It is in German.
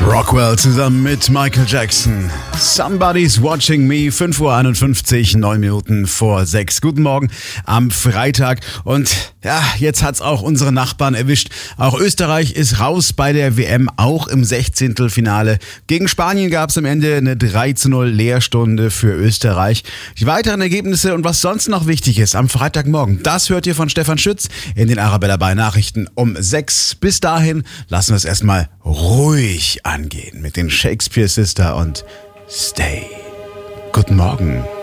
Rockwell zusammen mit Michael Jackson. Somebody's Watching Me, 5:51 Uhr, 9 Minuten vor 6. Guten Morgen am Freitag. Und ja, jetzt hat's auch unsere Nachbarn erwischt. Auch Österreich ist raus bei der WM, auch im 16. Gegen Spanien gab's am Ende eine 3:0 Leerstunde für Österreich. Die weiteren Ergebnisse und was sonst noch wichtig ist am Freitagmorgen, das hört ihr von Stefan Schütz in den Arabella bei Nachrichten um 6. Bis dahin lassen wir es erstmal ruhig angehen mit den Shakespeare Sister und Stay. Guten Morgen.